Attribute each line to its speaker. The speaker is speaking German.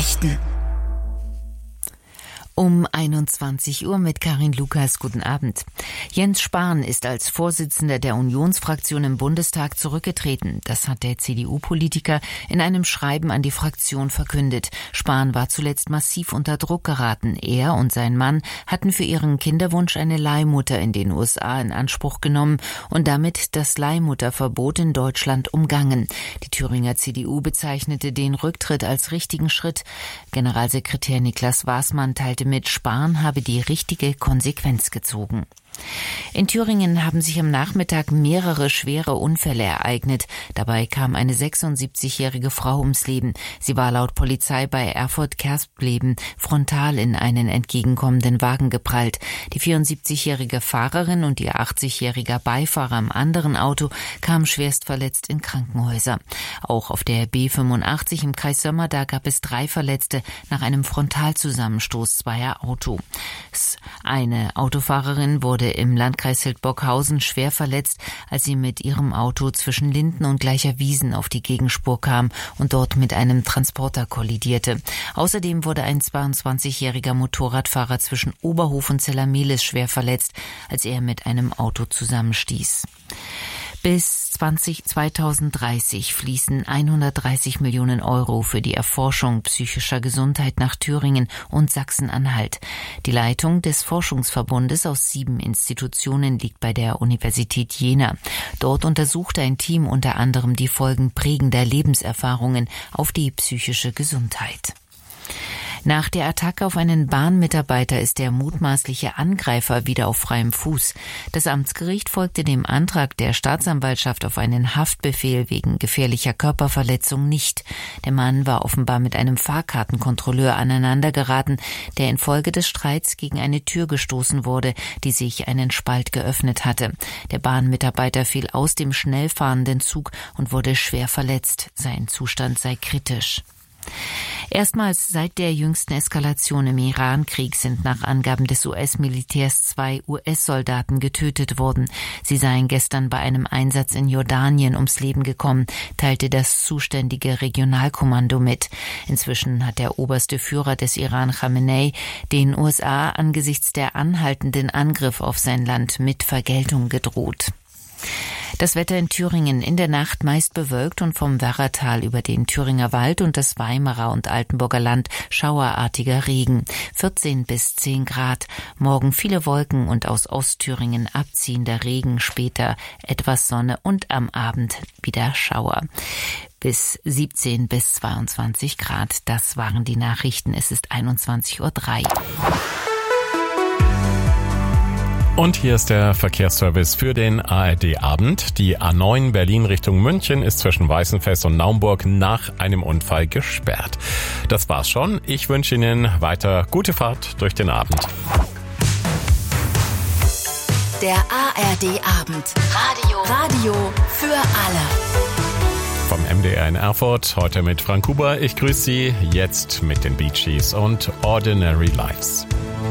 Speaker 1: Nachrichten. Um 21 Uhr mit Karin Lukas. Guten Abend. Jens Spahn ist als Vorsitzender der Unionsfraktion im Bundestag zurückgetreten. Das hat der CDU-Politiker in einem Schreiben an die Fraktion verkündet. Spahn war zuletzt massiv unter Druck geraten. Er und sein Mann hatten für ihren Kinderwunsch eine Leihmutter in den USA in Anspruch genommen und damit das Leihmutterverbot in Deutschland umgangen. Die Thüringer CDU bezeichnete den Rücktritt als richtigen Schritt. Generalsekretär Niklas Waßmann teilte mit, Spahn habe die richtige Konsequenz gezogen. In Thüringen haben sich am Nachmittag mehrere schwere Unfälle ereignet. Dabei kam eine 76-jährige Frau ums Leben. Sie war laut Polizei bei Erfurt-Kerspleben frontal in einen entgegenkommenden Wagen geprallt. Die 74-jährige Fahrerin und ihr 80-jähriger Beifahrer im anderen Auto kamen schwerst verletzt in Krankenhäuser. Auch auf der B85 im Kreis Sömmerda gab es 3 Verletzte nach einem Frontalzusammenstoß zweier Autos. Eine Autofahrerin wurde im Landkreis Hildburghausen schwer verletzt, als sie mit ihrem Auto zwischen Linden und Gleicherwiesen auf die Gegenspur kam und dort mit einem Transporter kollidierte. Außerdem wurde ein 22-jähriger Motorradfahrer zwischen Oberhof und Zellermehlis schwer verletzt, als er mit einem Auto zusammenstieß. Bis 2030 fließen 130 Millionen Euro für die Erforschung psychischer Gesundheit nach Thüringen und Sachsen-Anhalt. Die Leitung des Forschungsverbundes aus 7 Institutionen liegt bei der Universität Jena. Dort untersucht ein Team unter anderem die Folgen prägender Lebenserfahrungen auf die psychische Gesundheit. Nach der Attacke auf einen Bahnmitarbeiter ist der mutmaßliche Angreifer wieder auf freiem Fuß. Das Amtsgericht folgte dem Antrag der Staatsanwaltschaft auf einen Haftbefehl wegen gefährlicher Körperverletzung nicht. Der Mann war offenbar mit einem Fahrkartenkontrolleur aneinandergeraten, der infolge des Streits gegen eine Tür gestoßen wurde, die sich einen Spalt geöffnet hatte. Der Bahnmitarbeiter fiel aus dem schnell fahrenden Zug und wurde schwer verletzt. Sein Zustand sei kritisch. Erstmals seit der jüngsten Eskalation im Iran-Krieg sind nach Angaben des US-Militärs 2 US-Soldaten getötet worden. Sie seien gestern bei einem Einsatz in Jordanien ums Leben gekommen, teilte das zuständige Regionalkommando mit. Inzwischen hat der oberste Führer des Iran, Khamenei, den USA angesichts der anhaltenden Angriff auf sein Land mit Vergeltung gedroht. Das Wetter in Thüringen in der Nacht meist bewölkt und vom Werratal über den Thüringer Wald und das Weimarer und Altenburger Land schauerartiger Regen. 14 bis 10 Grad. Morgen viele Wolken und aus Ostthüringen abziehender Regen, später etwas Sonne und am Abend wieder Schauer. Bis 17 bis 22 Grad. Das waren die Nachrichten. Es ist 21:03 Uhr.
Speaker 2: Und hier ist der Verkehrsservice für den ARD-Abend. Die A9 Berlin Richtung München ist zwischen Weißenfels und Naumburg nach einem Unfall gesperrt. Das war's schon. Ich wünsche Ihnen weiter gute Fahrt durch den Abend.
Speaker 1: Der ARD-Abend. Radio für alle.
Speaker 2: Vom MDR in Erfurt, heute mit Frank Huber. Ich grüße Sie jetzt mit den Bee Gees und Ordinary Lives.